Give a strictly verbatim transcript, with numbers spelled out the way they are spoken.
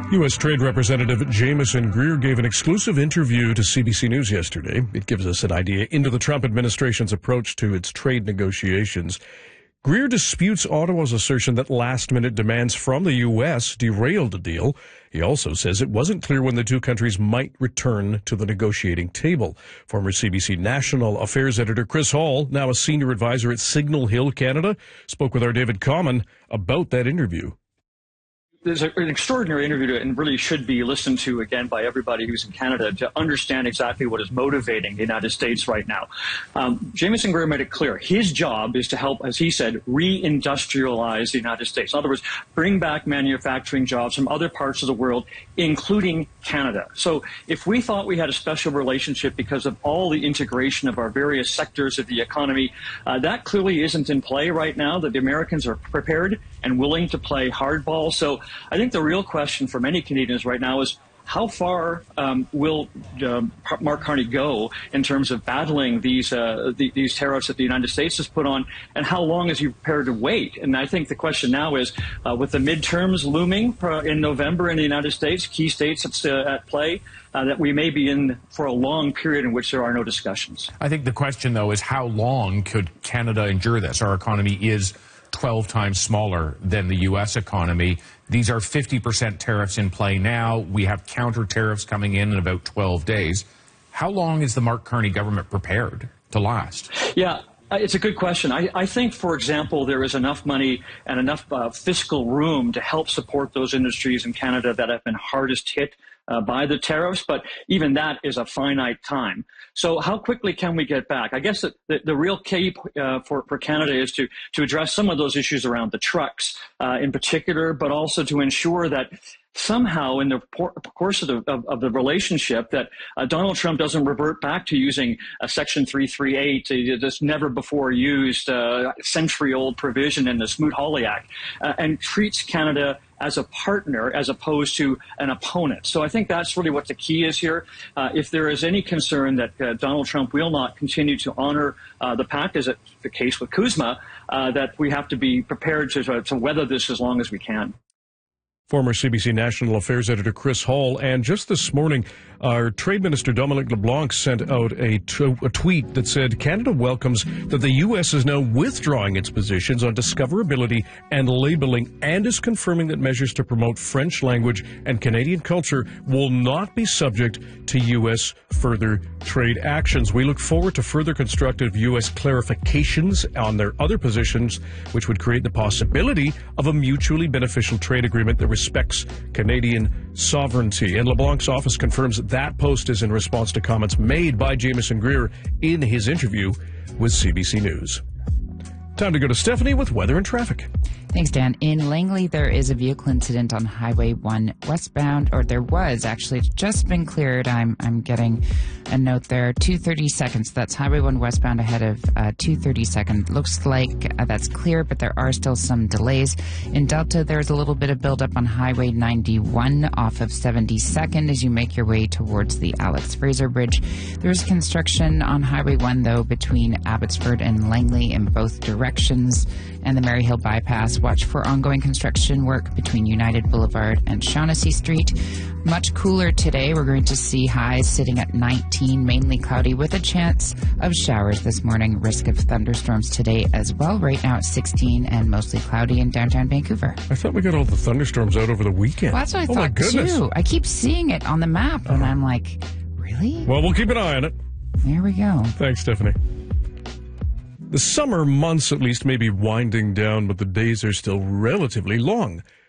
U S. Trade Representative Jamieson Greer gave an exclusive interview to C B C News yesterday. It gives us an idea into the Trump administration's approach to its trade negotiations. Greer disputes Ottawa's assertion that last-minute demands from the U S derailed the deal. He also says it wasn't clear when the two countries might return to the negotiating table. Former C B C National Affairs editor Chris Hall, now a senior advisor at Signal Hill Canada, spoke with our David Common about that interview. There's an extraordinary interview and really should be listened to again by everybody who's in Canada to understand exactly what is motivating the United States right now. Um, Jamieson Greer made it clear. His job is to help, as he said, reindustrialize the United States. In other words, bring back manufacturing jobs from other parts of the world, including Canada. So if we thought we had a special relationship because of all the integration of our various sectors of the economy, uh, that clearly isn't in play right now, that the Americans are prepared and willing to play hardball. So I think the real question for many Canadians right now is how far um, will uh, Mark Carney go in terms of battling these uh, the, these tariffs that the United States has put on, and how long is he prepared to wait? And I think the question now is, uh, with the midterms looming in November in the United States, key states that's uh, at play, uh, that we may be in for a long period in which there are no discussions. I think the question, though, is how long could Canada endure this? Our economy is twelve times smaller than the U S economy. These are fifty percent tariffs in play now. We have counter tariffs coming in in about twelve days. How long is the Mark Carney government prepared to last? Yeah. It's a good question. I, I think, for example, there is enough money and enough uh, fiscal room to help support those industries in Canada that have been hardest hit uh, by the tariffs, but even that is a finite time. So how quickly can we get back? I guess that the, the real key uh, for, for Canada is to, to address some of those issues around the trucks uh, in particular, but also to ensure that somehow in the course of the, of, of the relationship that uh, Donald Trump doesn't revert back to using a Section three thirty-eight, uh, this never before used uh, century-old provision in the Smoot-Hawley Act, uh, and treats Canada as a partner as opposed to an opponent. So I think that's really what the key is here. Uh, if there is any concern that uh, Donald Trump will not continue to honor uh, the pact, as it's the case with CUSMA, uh, that we have to be prepared to, to weather this as long as we can. Former C B C National Affairs editor Chris Hall. And just this morning, our Trade Minister Dominic LeBlanc sent out a, t- a tweet that said Canada welcomes that the U S is now withdrawing its positions on discoverability and labeling, and is confirming that measures to promote French language and Canadian culture will not be subject to U S further trade actions. We look forward to further constructive U S clarifications on their other positions, which would create the possibility of a mutually beneficial trade agreement that respects Canadian sovereignty. And LeBlanc's office confirms that that post is in response to comments made by Jamieson Greer in his interview with C B C News. Time to go to Stephanie with weather and traffic. Thanks, Dan. In Langley, there is a vehicle incident on Highway one westbound, or there was actually. It's just been cleared. I'm I'm getting a note there. two thirty seconds. That's Highway one westbound ahead of uh, two thirty second. Looks like uh, that's clear, but there are still some delays. In Delta, there's a little bit of buildup on Highway ninety-one off of seventy-second as you make your way towards the Alex Fraser Bridge. There's construction on Highway one, though, between Abbotsford and Langley in both directions, and the Maryhill bypass. Watch for ongoing construction work between United Boulevard and Shaughnessy Street. Much cooler today. We're going to see highs sitting at nineteen, mainly cloudy with a chance of showers this morning. Risk of thunderstorms today as well. Right now it's sixteen and mostly cloudy in downtown Vancouver. I thought we got all the thunderstorms out over the weekend. Well, that's what I oh thought my goodness. too. I keep seeing it on the map, and uh-huh. I'm like, really? Well, we'll keep an eye on it. There we go. Thanks, Stephanie. The summer months, at least, may be winding down, but the days are still relatively long.